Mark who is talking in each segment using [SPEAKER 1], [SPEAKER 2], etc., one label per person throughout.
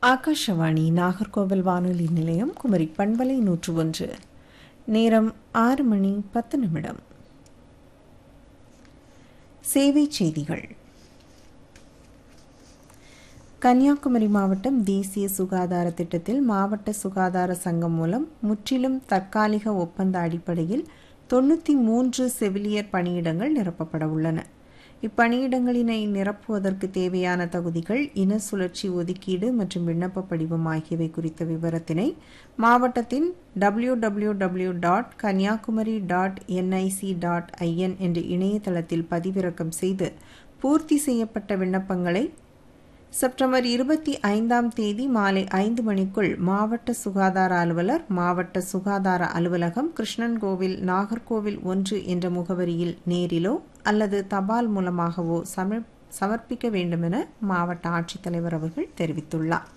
[SPEAKER 1] ஆகாஷவாணி நாகர்கோவில் வானொலி நிலையம் குமரி பண்பலை 101. நேரம் 6 மணி 10 நிமிடம். சேவை செய்திகள். கன்னியாகுமரி மாவட்டம் தேசிய சுகாதார திட்டத்தில் மாவட்ட சுகாதார சங்கம் மூலம் முற்றிலும் தற்காலிக ஒப்பந்த அடிப்படையில் 93 செவிலியர் பணியிடங்கள் நிரப்பப்பட உள்ளன. இப்பணியிடங்களினை நிரப்புவதற்கு தேவையான தகுதிகள், இன சுழற்சி ஒதுக்கீடு மற்றும் விண்ணப்ப படிவம் ஆகியவை குறித்த விவரத்தினை மாவட்டத்தின் www.kanyakumari.nic.in என்ற இணையதளத்தில் பதிவிறக்கம் செய்து பூர்த்தி செய்யப்பட்ட விண்ணப்பங்களை செப்டம்பர் 25ஆம் தேதி மாலை 5 மணிக்குள் மாவட்ட சுகாதார அலுவலர், மாவட்ட சுகாதார அலுவலகம், கிருஷ்ணன் கோவில், நாகர்கோவில் 1 என்ற முகவரியில் நேரிலோ அல்லது தபால் மூலமாகவோ சமர்ப்பிக்க வேண்டுமென மாவட்ட ஆட்சித்தலைவர் அவர்கள் தெரிவித்துள்ளார்.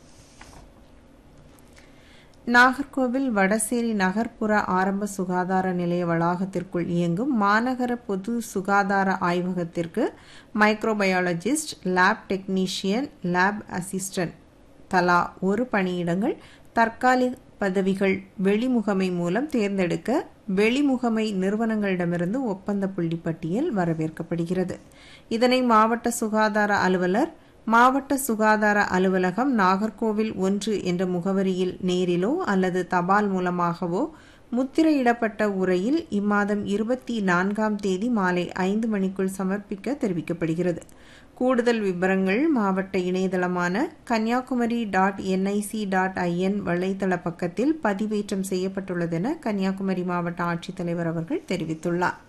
[SPEAKER 1] நாகர்கோவில் வடசேரி நகர்ப்புற ஆரம்ப சுகாதார நிலைய வளாகத்திற்குள் இயங்கும் மாநகர பொது சுகாதார ஆய்வகத்திற்கு microbiologist, lab technician, lab assistant தலா 1 பணியிடங்கள் தற்காலிக பதவிகள் வெளிமுகமை மூலம் தேர்ந்தெடுக்க வெளிமுகமை நிறுவனங்களிடமிருந்து ஒப்பந்த புள்ளி பட்டியல் வரவேற்கப்படுகிறது. இதனை மாவட்ட சுகாதார அலுவலர், மாவட்ட சுகாதார அலுவலகம், நாகர்கோவில் 1 என்ற முகவரியில் நேரிலோ அல்லது தபால் மூலமாகவோ முத்திரையிடப்பட்ட உரையில் இம்மாதம் 24ஆம் தேதி மாலை 5 மணிக்குள் சமர்ப்பிக்க தெரிவிக்கப்படுகிறது. கூடுதல் விவரங்கள் மாவட்ட இணையதளமான kanyakumari.nic.in வலைத்தள பக்கத்தில் பதிவேற்றம் செய்யப்பட்டுள்ளதென கன்னியாகுமரி மாவட்ட ஆட்சித்தலைவர் அவர்கள் தெரிவித்துள்ளார்.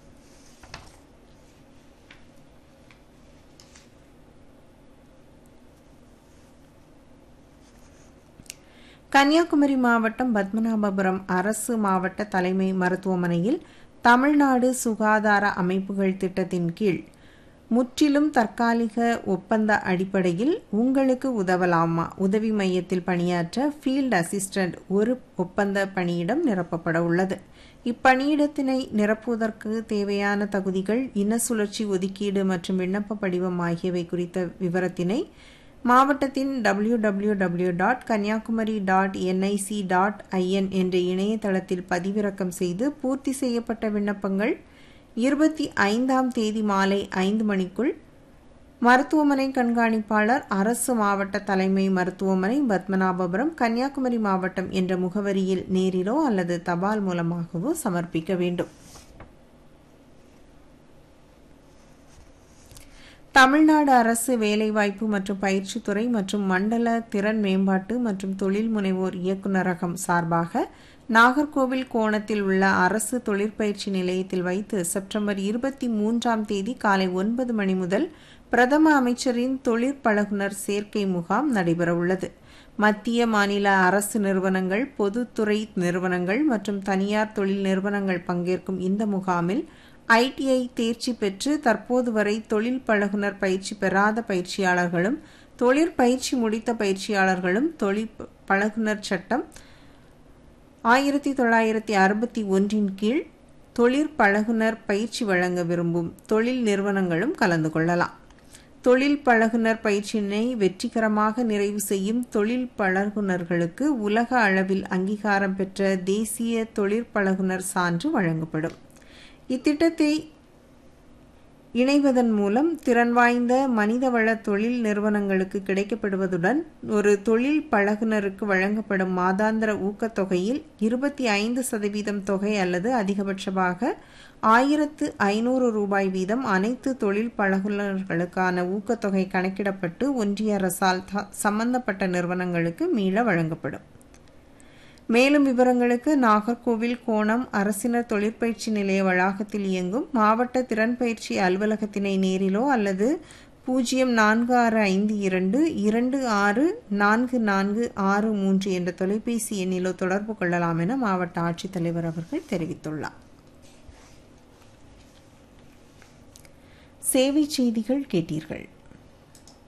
[SPEAKER 1] கன்னியாகுமரி மாவட்டம் பத்மநாபபுரம் அரசு மாவட்ட தலைமை மருத்துவமனையில் தமிழ்நாடு சுகாதார அமைப்புகள் திட்டத்தின் கீழ் முற்றிலும் தற்காலிக ஒப்பந்த அடிப்படையில் உங்களுக்கு உதவலாமா உதவி மையத்தில் பணியாற்ற ஃபீல்டு அசிஸ்டன்ட் 1 ஒப்பந்த பணியிடம் நிரப்பப்பட உள்ளது. இப்பணியிடத்தினை நிரப்புவதற்கு தேவையான தகுதிகள், இன சுழற்சி ஒதுக்கீடு மற்றும் விண்ணப்ப படிவம் ஆகியவை குறித்த விவரத்தினை மாவட்டத்தின் www.kanyakumari.nic.in என்ற இணையதளத்தில் பதிவிறக்கம் செய்து பூர்த்தி செய்யப்பட்ட விண்ணப்பங்கள் 25ஆம் தேதி மாலை 5 மணிக்குள் மருத்துவமனை கண்காணிப்பாளர், அரசு மாவட்ட தலைமை மருத்துவமனை, பத்மநாபபுரம், கன்னியாகுமரி மாவட்டம் என்ற முகவரியில் நேரிலோ அல்லது தபால் மூலமாகவோ சமர்ப்பிக்க வேண்டும். தமிழ்நாடு அரசு வேலைவாய்ப்பு மற்றும் பயிற்சித்துறை மற்றும் மண்டல திறன் மேம்பாட்டு மற்றும் தொழில் முனைவோர் இயக்குநரகம் சார்பாக நாகர்கோவில் கோணத்தில் உள்ள அரசு தொழிற்பயிற்சி நிலையத்தில் வைத்து செப்டம்பர் 23ஆம் தேதி காலை 9 மணி முதல் பிரதம அமைச்சரின் தொழிற்பழகுனர் சேர்க்கை முகாம் நடைபெறவுள்ளது. மத்திய மாநில அரசு நிறுவனங்கள், பொதுத்துறை நிறுவனங்கள் மற்றும் தனியார் தொழில் நிறுவனங்கள் பங்கேற்கும் இந்த முகாமில் ITI தேர்ச்சி பெற்று தற்போது வரை தொழில் பழகுனர் பயிற்சி பெறாத பயிற்சியாளர்களும், தொழிற்பயிற்சி முடித்த பயிற்சியாளர்களும் தொழில் பழகுனர் சட்டம் 1961 கீழ் தொழிற்பழகுனர் பயிற்சி வழங்க விரும்பும் தொழில் நிறுவனங்களும் கலந்து கொள்ளலாம். தொழில் பழகுனர் பயிற்சியினை வெற்றிகரமாக நிறைவு செய்யும் தொழில் பழகுனர்களுக்கு உலக அளவில் அங்கீகாரம் பெற்ற தேசிய தொழிற்பழகுனர் சான்று வழங்கப்படும். இத்திட்டத்தை இணைவதன் மூலம் திறன் வாய்ந்த மனிதவள தொழில் நிறுவனங்களுக்கு கிடைக்கப்படுவதுடன் ஒரு தொழில் பழகுனருக்கு வழங்கப்படும் மாதாந்திர ஊக்கத்தொகையில் 25% தொகை அல்லது அதிகபட்சமாக 1500 ரூபாய் வீதம் அனைத்து தொழில் பழகுனர்களுக்கான ஊக்கத்தொகை கணக்கிடப்பட்டு ஒன்றிய அரசால் சம்பந்தப்பட்ட நிறுவனங்களுக்கு மீள வழங்கப்படும். மேலும் விவரங்களுக்கு நாகர்கோவில் கோணம் அரசினர் தொழிற்பயிற்சி நிலைய வளாகத்தில் இயங்கும் மாவட்ட திறன் பயிற்சி அலுவலகத்தினை நேரிலோ அல்லது 0452264463 என்ற தொலைபேசி எண்ணிலோ தொடர்பு கொள்ளலாம் என மாவட்ட ஆட்சித்தலைவர் அவர்கள் தெரிவித்துள்ளார். சேவை செய்திகள் கேட்டீர்கள்.